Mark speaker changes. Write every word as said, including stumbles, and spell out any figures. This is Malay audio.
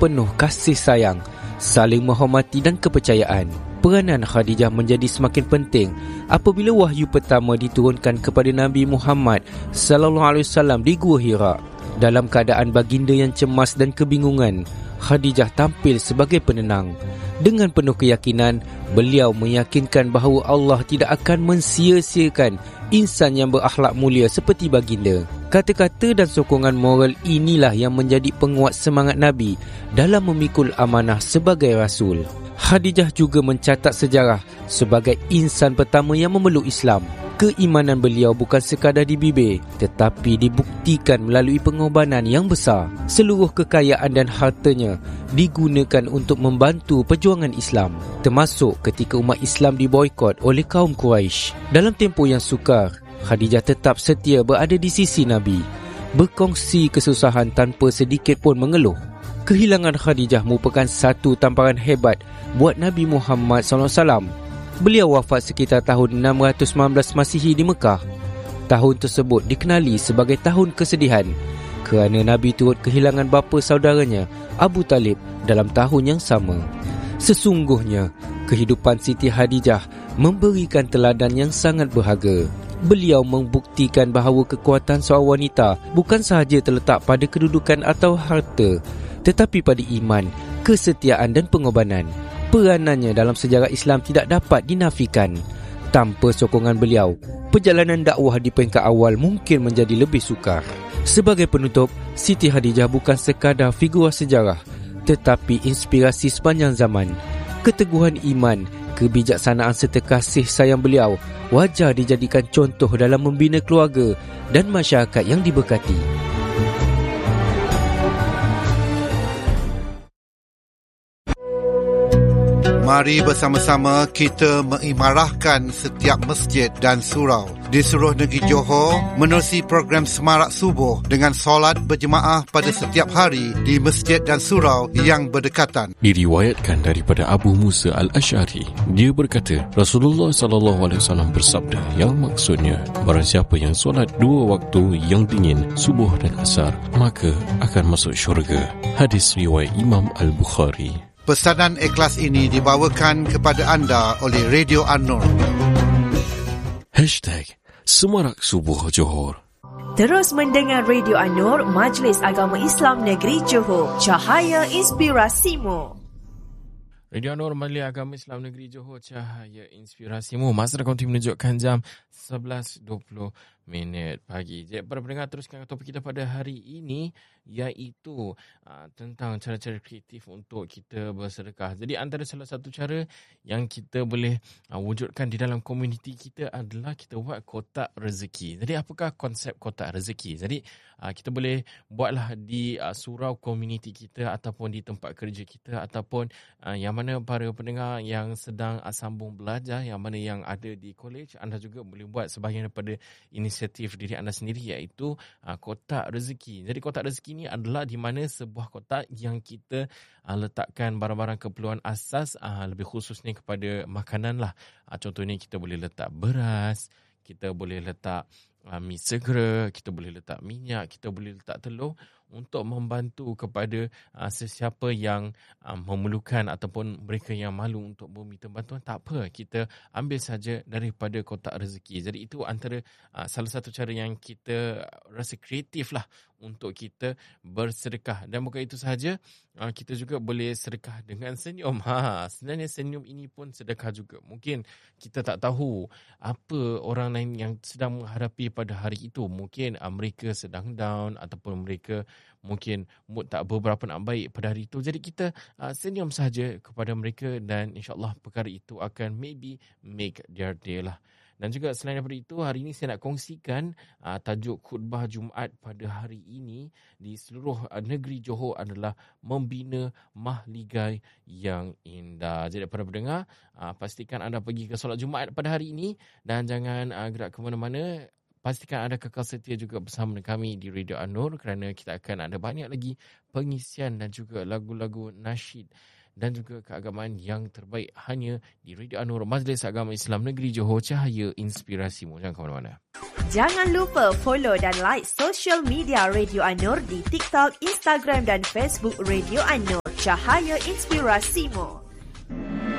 Speaker 1: penuh kasih sayang, saling menghormati dan kepercayaan. Peranan Khadijah menjadi semakin penting apabila wahyu pertama diturunkan kepada Nabi Muhammad sallallahu alaihi wasallam di Gua Hira. Dalam keadaan baginda yang cemas dan kebingungan, Khadijah tampil sebagai penenang. Dengan penuh keyakinan, beliau meyakinkan bahawa Allah tidak akan mensia-siakan insan yang berakhlak mulia seperti baginda. Kata-kata dan sokongan moral inilah yang menjadi penguat semangat Nabi dalam memikul amanah sebagai Rasul. Khadijah juga mencatat sejarah sebagai insan pertama yang memeluk Islam. Keimanan beliau bukan sekadar di bibir, tetapi dibuktikan melalui pengorbanan yang besar. Seluruh kekayaan dan hartanya digunakan untuk membantu perjuangan Islam, termasuk ketika umat Islam diboikot oleh kaum Quraisy. Dalam tempoh yang sukar, Khadijah tetap setia berada di sisi Nabi, berkongsi kesusahan tanpa sedikit pun mengeluh. Kehilangan Khadijah merupakan satu tamparan hebat buat Nabi Muhammad sallallahu alaihi wasallam. Beliau wafat sekitar tahun enam ratus sembilan belas Masihi di Mekah. Tahun tersebut dikenali sebagai tahun kesedihan kerana Nabi turut kehilangan bapa saudaranya Abu Talib dalam tahun yang sama. Sesungguhnya, kehidupan Siti Khadijah memberikan teladan yang sangat berharga. Beliau membuktikan bahawa kekuatan seorang wanita bukan sahaja terletak pada kedudukan atau harta, tetapi pada iman, kesetiaan dan pengorbanan. Peranannya dalam sejarah Islam tidak dapat dinafikan. Tanpa sokongan beliau, perjalanan dakwah di peringkat awal mungkin menjadi lebih sukar. Sebagai penutup, Siti Khadijah bukan sekadar figura sejarah, tetapi inspirasi sepanjang zaman. Keteguhan iman, kebijaksanaan serta kasih sayang beliau wajar dijadikan contoh dalam membina keluarga dan masyarakat yang diberkati.
Speaker 2: Mari bersama-sama kita mengimarahkan setiap masjid dan surau di seluruh negeri Johor menerusi program Semarak Subuh dengan solat berjemaah pada setiap hari di masjid dan surau yang berdekatan.
Speaker 3: Diriwayatkan daripada Abu Musa Al-Asy'ari, dia berkata, Rasulullah sallallahu alaihi wasallam bersabda, yang maksudnya, barang siapa yang solat dua waktu yang dingin, subuh dan asar, maka akan masuk syurga. Hadis riwayat Imam Al-Bukhari.
Speaker 2: Pesanan ikhlas ini dibawakan kepada anda oleh Radio An-Nur.
Speaker 3: Hashtag Semarak Subuh Johor.
Speaker 4: Terus mendengar Radio An-Nur, Majlis Agama Islam Negeri Johor. Cahaya Inspirasimu.
Speaker 5: Radio An-Nur, Majlis Agama Islam Negeri Johor, Cahaya Inspirasimu. Masa dah konti menunjukkan jam sebelas dua puluh minit pagi. Jadi para pendengar, teruskan topik kita pada hari ini, iaitu uh, tentang cara-cara kreatif untuk kita bersedekah. Jadi antara salah satu cara yang kita boleh uh, wujudkan di dalam komuniti kita adalah kita buat kotak rezeki. Jadi apakah konsep kotak rezeki? Jadi uh, kita boleh buatlah di uh, surau komuniti kita ataupun di tempat kerja kita, ataupun uh, yang mana para pendengar yang sedang uh, sambung belajar, yang mana yang ada di college, anda juga boleh buat sebahagian daripada inisiatif diri anda sendiri, iaitu uh, kotak rezeki. Jadi kotak rezeki ini adalah di mana sebuah kotak yang kita uh, letakkan barang-barang keperluan asas, uh, lebih khususnya kepada makanan lah. Uh, contohnya kita boleh letak beras, kita boleh letak uh, mi segera, kita boleh letak minyak, kita boleh letak telur, untuk membantu kepada uh, sesiapa yang uh, memerlukan ataupun mereka yang malu untuk meminta bantuan. Tak apa, kita ambil saja daripada kotak rezeki. Jadi itu antara uh, salah satu cara yang kita rasa kreatif lah untuk kita bersedekah. Dan bukan itu sahaja, uh, kita juga boleh sedekah dengan senyum. Ha, sebenarnya senyum ini pun sedekah juga. Mungkin kita tak tahu apa orang lain yang sedang menghadapi pada hari itu. Mungkin uh, mereka sedang down, ataupun mereka mungkin mood tak beberapa nak baik pada hari itu. Jadi kita uh, senyum saja kepada mereka, dan insyaAllah perkara itu akan maybe make their day lah. Dan juga selain daripada itu, hari ini saya nak kongsikan uh, tajuk khutbah Jumaat pada hari ini di seluruh uh, negeri Johor adalah membina mahligai yang indah. Jadi para pendengar, uh, pastikan anda pergi ke solat Jumaat pada hari ini, dan jangan uh, gerak ke mana-mana. Pastikan anda kekal setia juga bersama dengan kami di Radio An-Nur, kerana kita akan ada banyak lagi pengisian dan juga lagu-lagu nasyid dan juga keagamaan yang terbaik hanya di Radio An-Nur, Majlis Agama Islam Negeri Johor, Cahaya Inspirasimu. Jangan ke mana-mana.
Speaker 4: Jangan lupa follow dan like social media Radio An-Nur di TikTok, Instagram dan Facebook Radio An-Nur. Cahaya Inspirasimu.